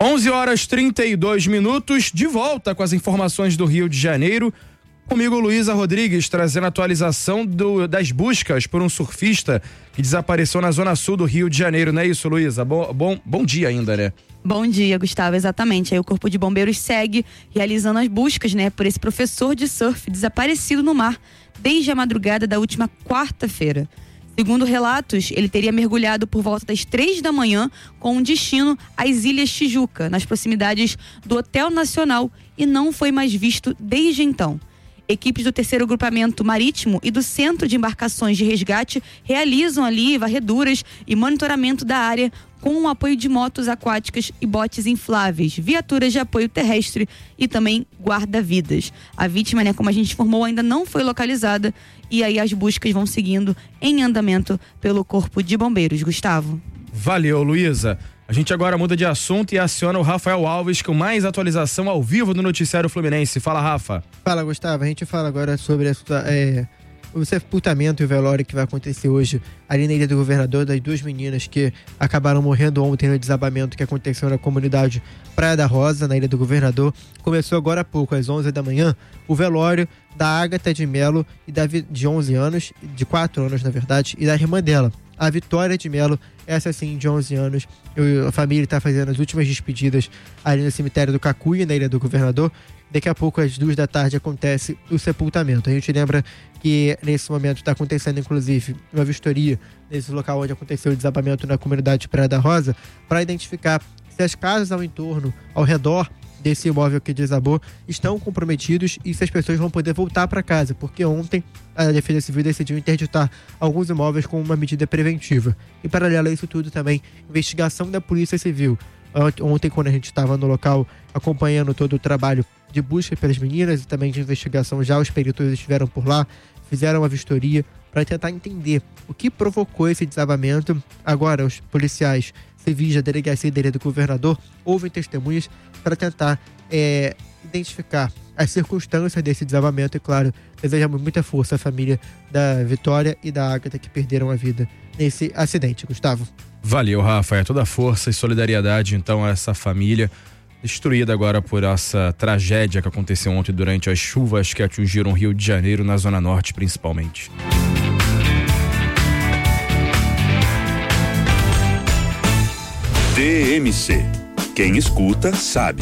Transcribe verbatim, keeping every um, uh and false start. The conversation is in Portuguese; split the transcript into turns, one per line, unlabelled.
onze horas e trinta e dois minutos, de volta com as informações do Rio de Janeiro. Comigo, Luísa Rodrigues, trazendo a atualização do, das buscas por um surfista que desapareceu na zona sul do Rio de Janeiro. Não é isso, Luísa? Bom, bom, bom dia ainda, né?
Bom dia, Gustavo, exatamente. Aí o Corpo de Bombeiros segue realizando as buscas, né, por esse professor de surf desaparecido no mar desde a madrugada da última quarta-feira. Segundo relatos, ele teria mergulhado por volta das três da manhã com um destino às Ilhas Tijuca, nas proximidades do Hotel Nacional, e não foi mais visto desde então. Equipes do terceiro Grupamento Marítimo e do Centro de Embarcações de Resgate realizam ali varreduras e monitoramento da área com o apoio de motos aquáticas e botes infláveis, viaturas de apoio terrestre e também guarda-vidas. A vítima, né, como a gente informou, ainda não foi localizada e aí as buscas vão seguindo em andamento pelo Corpo de Bombeiros. Gustavo.
Valeu, Luísa. A gente agora muda de assunto e aciona o Rafael Alves com mais atualização ao vivo do Noticiário Fluminense. Fala, Rafa.
Fala, Gustavo. A gente fala agora sobre a, é, o sepultamento e o velório que vai acontecer hoje ali na Ilha do Governador, das duas meninas que acabaram morrendo ontem no desabamento que aconteceu na comunidade Praia da Rosa, na Ilha do Governador. Começou agora há pouco, às onze da manhã, o velório da Ágata de Melo, e da, de onze anos, de quatro anos na verdade, e da irmã dela, a Vitória de Melo, essa sim, de onze anos. Eu, a família está fazendo as últimas despedidas ali no cemitério do Cacuia, na Ilha do Governador. Daqui a pouco, às duas da tarde, acontece o sepultamento. A gente lembra que nesse momento está acontecendo, inclusive, uma vistoria nesse local onde aconteceu o desabamento na comunidade Praia da Rosa, para identificar se as casas ao entorno, ao redor desse imóvel que desabou, estão comprometidos e se as pessoas vão poder voltar para casa, porque ontem a Defesa Civil decidiu interditar alguns imóveis com uma medida preventiva. E paralelo a isso tudo também, investigação da Polícia Civil. Ontem, quando a gente estava no local acompanhando todo o trabalho de busca pelas meninas e também de investigação, já os peritos estiveram por lá, fizeram uma vistoria para tentar entender o que provocou esse desabamento. Agora, os policiais civis da Delegacia da Ilha do Governador ouvem testemunhas para tentar é, identificar as circunstâncias desse desabamento e, claro, desejamos muita força à família da Vitória e da Ágata que perderam a vida nesse acidente. Gustavo.
Valeu, Rafa. É toda a força e solidariedade, então, a essa família destruída agora por essa tragédia que aconteceu ontem durante as chuvas que atingiram o Rio de Janeiro, na Zona Norte principalmente.
D M C. Quem escuta, sabe.